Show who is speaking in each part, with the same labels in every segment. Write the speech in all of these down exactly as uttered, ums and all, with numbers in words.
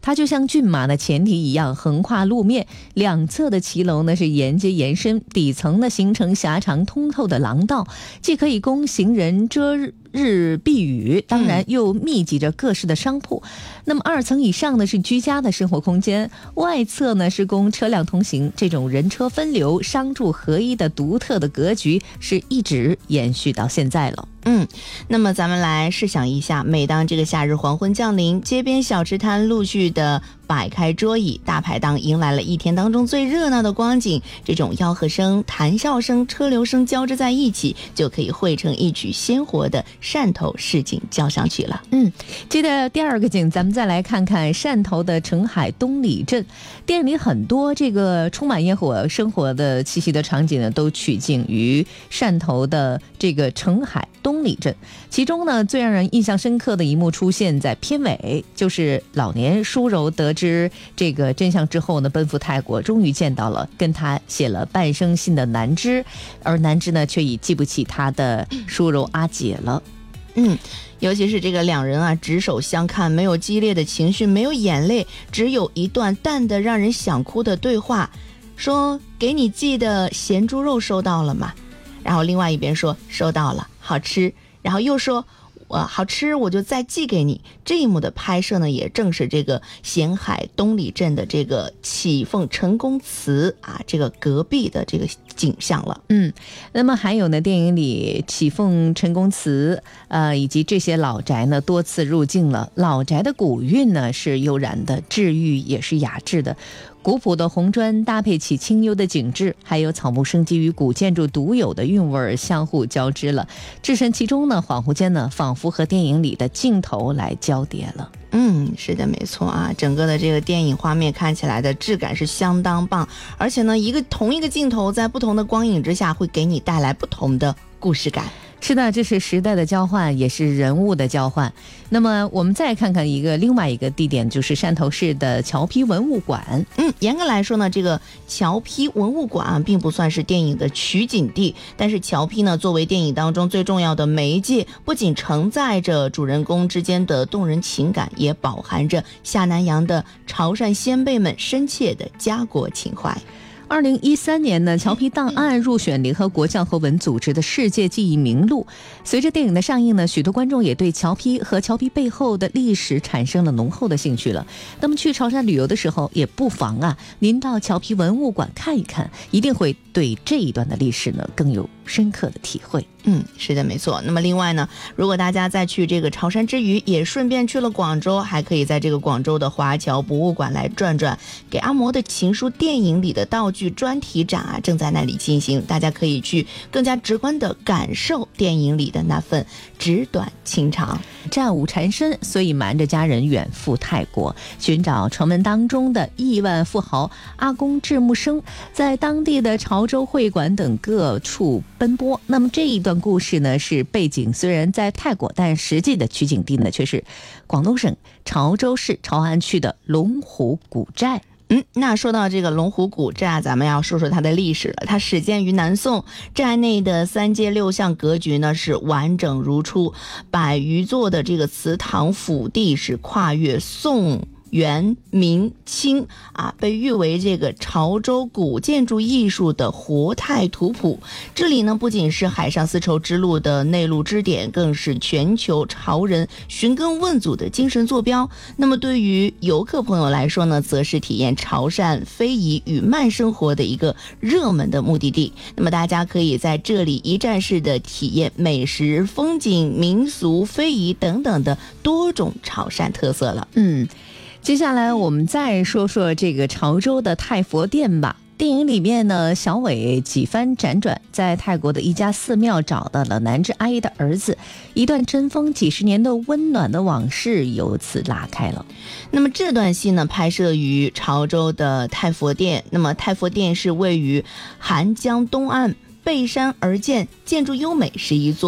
Speaker 1: 它就像骏马的前蹄一样横跨路面，两侧的骑楼呢是沿街延伸，底层呢形成狭长通透的廊道，既可以供行人遮日避雨，当然又密集着各式的商铺。那么二层以上呢是居家的生活空间，外侧呢是供车辆通行，这种人车分流、商住合一的独特的格局是一直延续到现在了。
Speaker 2: 嗯，那么咱们来试想一下，每当这个夏日黄昏降临，街边小吃摊陆续的摆开桌椅，大排档迎来了一天当中最热闹的光景，这种吆喝声、谈笑声、车流声交织在一起，就可以汇成一曲鲜活的汕头市井交响曲了。
Speaker 1: 嗯，接着第二个景，咱们再来看看汕头的澄海东里镇。电影里很多这个充满烟火生活的气息的场景呢，都取景于汕头的这个澄海东里镇。其中呢，最让人印象深刻的一幕出现在片尾，就是老年舒柔得知这个真相之后呢，奔赴泰国，终于见到了跟他写了半生信的南芝，而南芝呢，却已记不起他的舒柔阿姐了。
Speaker 2: 嗯，尤其是这个两人啊，执手相看，没有激烈的情绪，没有眼泪，只有一段淡的让人想哭的对话，说给你寄的咸猪肉收到了吗？然后另外一边说收到了，好吃，然后又说我好吃，我就再寄给你。这一幕的拍摄呢，也正是这个咸海东里镇的这个启凤陈公祠啊，这个隔壁的这个景象了。
Speaker 1: 嗯，那么还有呢，电影里启凤陈公祠呃以及这些老宅呢多次入境了。老宅的古韵呢是悠然的，治愈也是雅致的。古朴的红砖搭配起清幽的景致，还有草木生机与古建筑独有的韵味相互交织了，置身其中呢，恍惚间呢，仿佛和电影里的镜头来交叠了。
Speaker 2: 嗯，是的，没错啊，整个的这个电影画面看起来的质感是相当棒，而且呢，一个同一个镜头在不同的光影之下，会给你带来不同的故事感。
Speaker 1: 是的，这是时代的交换，也是人物的交换。那么我们再看看一个另外一个地点，就是汕头市的侨批文物馆。
Speaker 2: 嗯，严格来说呢，这个侨批文物馆啊，并不算是电影的取景地，但是侨批呢，作为电影当中最重要的媒介，不仅承载着主人公之间的动人情感，也饱含着下南洋的潮汕先辈们深切的家国情怀。
Speaker 1: 二零一三年呢，侨批档案入选联合国教科文组织的世界记忆名录。随着电影的上映呢，许多观众也对侨批和侨批背后的历史产生了浓厚的兴趣了。那么去潮汕旅游的时候，也不妨啊，您到侨批文物馆看一看，一定会对这一段的历史呢更有深刻的体会。
Speaker 2: 嗯，是的，没错。那么另外呢，如果大家再去这个潮汕之余，也顺便去了广州，还可以在这个广州的华侨博物馆来转转。给阿嬷的情书电影里的道具专题展啊，正在那里进行，大家可以去更加直观的感受电影里的那份纸短情长。
Speaker 1: 战无缠身，所以瞒着家人远赴泰国，寻找传闻当中的亿万富豪阿公智木生，在当地的潮州会馆等各处奔波。那么这一段故事呢，是背景虽然在泰国，但实际的取景地呢却是广东省潮州市潮安区的龙虎古寨。
Speaker 2: 嗯，那说到这个龙虎古寨，咱们要说说它的历史了。它始建于南宋，寨内的三街六巷格局呢是完整如初，百余座的这个祠堂府地是跨越宋、元、明、清啊，被誉为这个潮州古建筑艺术的活态图谱。这里呢，不仅是海上丝绸之路的内陆支点，更是全球潮人寻根问祖的精神坐标。那么对于游客朋友来说呢，则是体验潮汕非遗与慢生活的一个热门的目的地。那么大家可以在这里一站式的体验美食、风景、民俗、非遗等等的多种潮汕特色了。
Speaker 1: 嗯。接下来我们再说说这个潮州的太佛殿吧。电影里面呢，小伟几番辗转，在泰国的一家寺庙找到了南芝阿姨的儿子，一段尘封几十年的温暖的往事由此拉开了。
Speaker 2: 那么这段戏呢，拍摄于潮州的太佛殿。那么太佛殿是位于韩江东岸，背山而建，建筑优美，是一座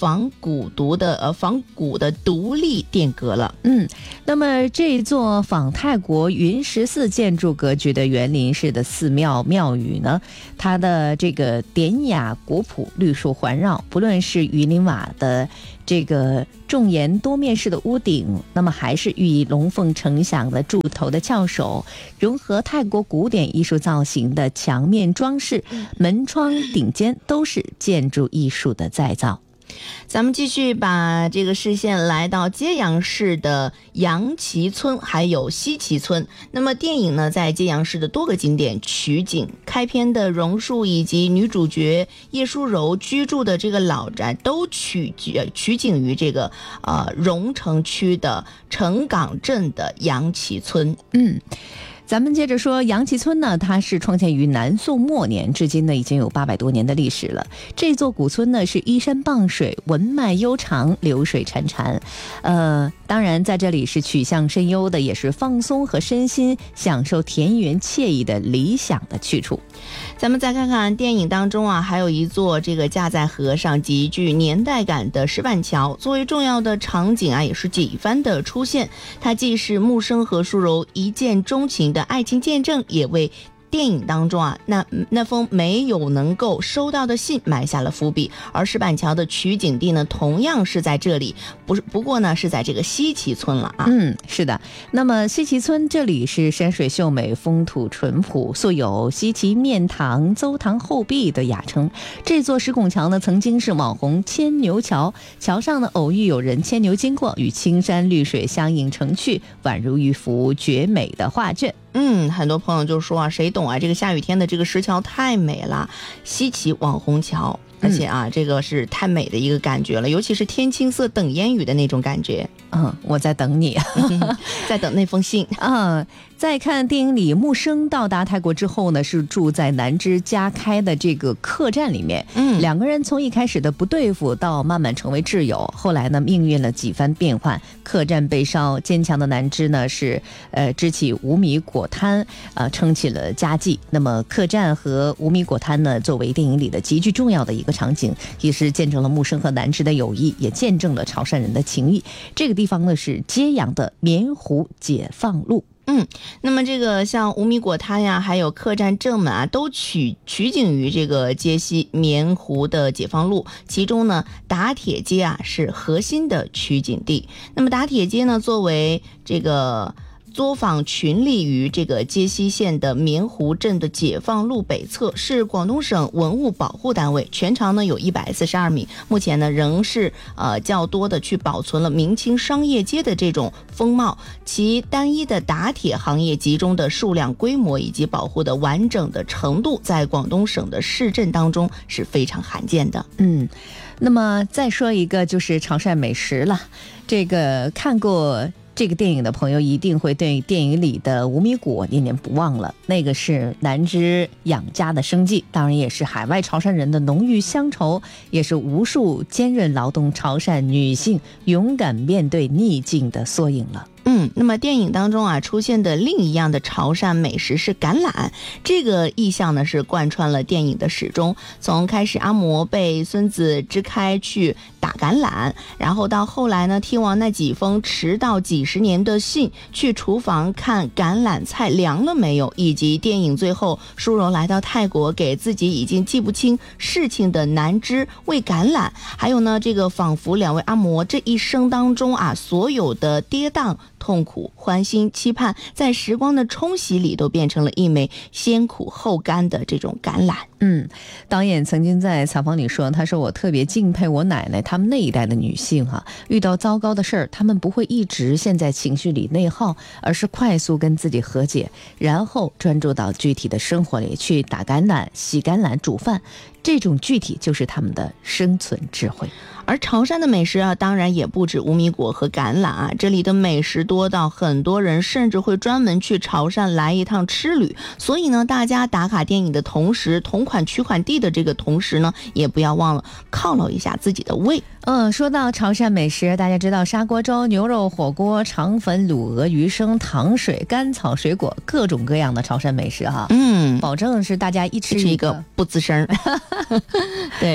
Speaker 2: 仿古独的呃仿古的独立殿阁了。
Speaker 1: 嗯，那么这座仿泰国云十四建筑格局的园林式的寺庙庙宇呢，它的这个典雅古朴，绿树环绕，不论是鱼鳞瓦的这个重檐多面式的屋顶，那么还是寓意龙凤呈祥的柱头的翘首，融合泰国古典艺术造型的墙面装饰，门窗顶尖都是建筑艺术的再造。
Speaker 2: 咱们继续把这个视线来到揭阳市的杨岐村还有西岐村。那么电影呢在揭阳市的多个景点取景，开篇的榕树以及女主角叶舒柔居住的这个老宅都取取景于这个呃榕城区的城港镇的杨岐村。
Speaker 1: 嗯，咱们接着说，杨岐村呢，它是创建于南宋末年，至今呢已经有八百多年的历史了。这座古村呢是依山傍水，文脉悠长，流水潺潺。呃，当然在这里是取向深幽的，也是放松和身心享受田园惬意的理想的去处。
Speaker 2: 咱们再看看电影当中啊，还有一座这个架在河上极具年代感的石板桥，作为重要的场景啊，也是几番的出现。它既是木生和舒柔一见钟情的爱情见证，也为电影当中啊，那那封没有能够收到的信埋下了伏笔。而石板桥的取景地呢，同样是在这里，不是不过呢是在这个西岐村了啊。
Speaker 1: 嗯，是的。那么西岐村这里是山水秀美，风土淳朴，素有西岐面堂、邹堂后壁的雅称。这座石拱桥呢，曾经是网红牵牛桥，桥上呢偶遇有人牵牛经过，与青山绿水相映成趣，宛如一幅绝美的画卷。
Speaker 2: 嗯，很多朋友就说啊，谁懂啊？这个下雨天的这个石桥太美了，西岐网红桥，而且啊，嗯、这个是太美的一个感觉了，尤其是天青色等烟雨的那种感觉。
Speaker 1: 嗯，我在等你，
Speaker 2: 嗯、在等那封信。
Speaker 1: 嗯，再看电影里，木生到达泰国之后呢，是住在南枝家开的这个客栈里面。嗯，两个人从一开始的不对付，到慢慢成为挚友。后来呢，命运了几番变换，客栈被烧，坚强的南枝呢是呃支起无米果摊，呃撑起了家计。那么客栈和无米果摊呢，作为电影里的极具重要的一个场景，也是见证了木生和南枝的友谊，也见证了潮汕人的情谊。这个地方呢是揭阳的棉湖解放路。
Speaker 2: 嗯，那么这个像无米果摊呀，还有客栈正门啊，都取取景于这个街西棉湖的解放路。其中呢，打铁街啊是核心的取景地。那么打铁街呢，作为这个作坊群立于这个街西县的棉湖镇的解放路北侧，是广东省文物保护单位，全长呢有一百四十二米。目前呢仍是呃较多的去保存了明清商业街的这种风貌，其单一的打铁行业集中的数量、规模以及保护的完整的程度，在广东省的市镇当中是非常罕见的。
Speaker 1: 嗯，那么再说一个就是潮汕美食了，这个看过这个电影的朋友一定会对电影里的无米果念念不忘了，那个是南枝养家的生计，当然也是海外潮汕人的浓郁乡愁，也是无数坚韧劳动潮汕女性勇敢面对逆境的缩影了。
Speaker 2: 嗯，那么电影当中啊出现的另一样的潮汕美食是橄榄，这个意象呢是贯穿了电影的始终。从开始阿嬷被孙子支开去打橄榄，然后到后来呢听完那几封迟到几十年的信，去厨房看橄榄菜凉了没有，以及电影最后舒柔来到泰国给自己已经记不清事情的南枝喂橄榄，还有呢这个仿佛两位阿嬷这一生当中啊所有的跌宕、痛苦、欢欣、期盼，在时光的冲洗里都变成了一枚先苦后甘的这种橄榄。
Speaker 1: 嗯，导演曾经在采访里说，他说我特别敬佩我奶奶他们那一代的女性哈、啊，遇到糟糕的事儿，他们不会一直陷在情绪里内耗，而是快速跟自己和解，然后专注到具体的生活里去打橄榄、洗橄榄、煮饭，这种具体就是他们的生存智慧。
Speaker 2: 而潮汕的美食啊，当然也不止无米果和橄榄啊，这里的美食多到很多人甚至会专门去潮汕来一趟吃旅。所以呢，大家打卡电影的同时，同款取款地的这个同时呢，也不要忘了犒劳一下自己的胃。
Speaker 1: 嗯，说到潮汕美食，大家知道砂锅粥、牛肉火锅、肠粉、卤鹅、鱼生、糖水、甘草水果，各种各样的潮汕美食哈。嗯，保证是大家一吃一个
Speaker 2: 不吱声。对。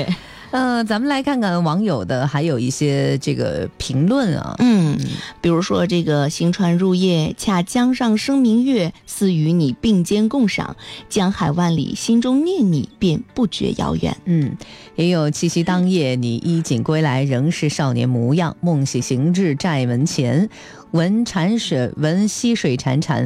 Speaker 1: 呃，咱们来看看网友的还有一些这个评论啊。
Speaker 2: 嗯，比如说这个行船入夜，恰江上生明月，似与你并肩共赏，江海万里，心中念你，便不觉遥远。
Speaker 1: 嗯，也有七夕当夜，你衣锦归来，仍是少年模样，梦喜行至寨门前，闻潺水闻溪水潺潺。